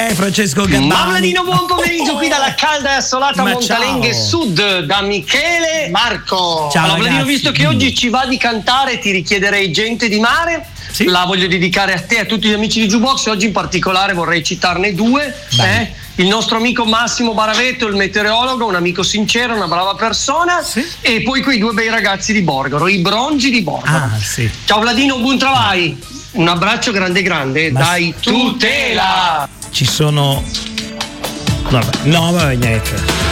Francesco Gabbani. Vladino, buon pomeriggio qui dalla calda e assolata Montalenghe ciao. Sud, da Michele Marco. Ciao, allora, Vladino, ragazzi. visto che oggi ci va di cantare, ti richiederei Gente di Mare. Sì. La voglio dedicare a te e a tutti gli amici di Jukebox. Oggi in particolare vorrei citarne due. Il nostro amico Massimo Baravetto, il meteorologo, un amico sincero, una brava persona. Sì. E poi quei due bei ragazzi di Borgaro, i Brongi di Borgaro. Sì. Ciao Vladino, buon travai. Un abbraccio grande, dai tutela. Ci sono. Vabbè, no, vabbè, niente.